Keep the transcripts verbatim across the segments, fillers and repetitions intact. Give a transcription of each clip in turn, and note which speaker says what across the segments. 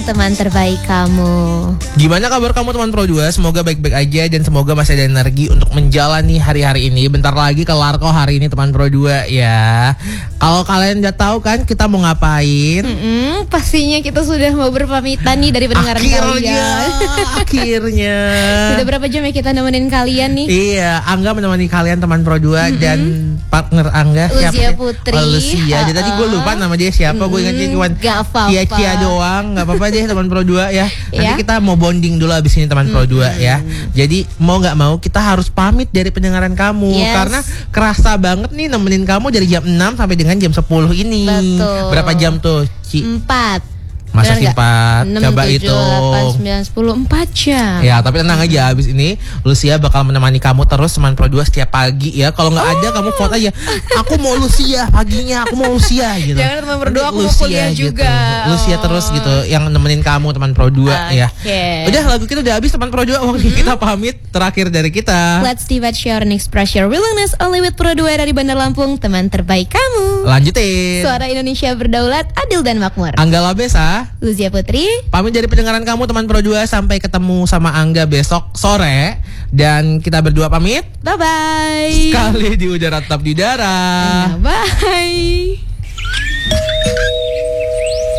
Speaker 1: teman terbaik kamu.
Speaker 2: Gimana kabar kamu teman Pro dua? Semoga baik-baik aja dan semoga masih ada energi untuk menjalani hari-hari ini. Bentar lagi kelar kok hari ini teman Pro dua ya. Kalau kalian udah tahu kan kita mau ngapain?
Speaker 1: Mm-mm, pastinya kita sudah mau berpamitan nih dari pendengaran
Speaker 2: akhirnya,
Speaker 1: kalian.
Speaker 2: Akhirnya.
Speaker 1: Sudah berapa jam ya kita nemenin kalian nih?
Speaker 2: Iya, Angga menemani kalian teman Pro dua mm-hmm. dan partner Angga
Speaker 1: Lucia
Speaker 2: siapa?
Speaker 1: Putri.
Speaker 2: Oh, Lucia. Jadi tadi gue lupa nama dia siapa. Mm-hmm. Gue ingatnya cuma Cia-cia doang. Gak apa-apa deh teman Pro dua ya. Nanti ya? Kita mau bonding dulu abis ini teman mm-hmm. Pro dua ya. Jadi mau gak mau kita harus pamit dari pendengaran kamu. Yes. Karena kerasa banget nih nemenin kamu dari jam enam sampai dengan jam sepuluh ini.
Speaker 1: Betul.
Speaker 2: Berapa jam tuh, Ci?
Speaker 1: Empat.
Speaker 2: Masa simpat, coba itu
Speaker 1: delapan, sembilan, sepuluh, empat jam.
Speaker 2: Ya tapi tenang aja, abis ini Lucia bakal menemani kamu terus teman Pro dua setiap pagi ya. Kalau gak oh. ada kamu vote aja, aku mau Lucia paginya, aku mau Lucia gitu.
Speaker 1: Jangan teman Pro dua, aku
Speaker 2: Lucia,
Speaker 1: mau kuliah
Speaker 2: gitu.
Speaker 1: juga.
Speaker 2: Lucia terus gitu, yang nemenin kamu teman Pro dua okay. ya. Udah lagu kita udah habis teman Pro dua, waktu mm-hmm. kita pamit. Terakhir dari kita,
Speaker 1: Let's Divide Share and Express Your Willingness only with Pro dua dari Bandar Lampung, teman terbaik kamu.
Speaker 2: Lanjutin.
Speaker 1: Suara Indonesia berdaulat, adil dan makmur.
Speaker 2: Angga Labesa,
Speaker 1: Lucia Putri,
Speaker 2: pamit dari pendengaran kamu teman Pro dua. Sampai ketemu sama Angga besok sore. Dan kita berdua pamit.
Speaker 1: Bye-bye.
Speaker 2: Sekali di udara tetap di darat.
Speaker 1: Bye.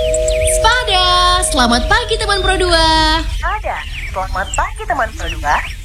Speaker 3: Spada, selamat pagi teman Pro dua.
Speaker 4: Spada, selamat pagi teman Pro dua.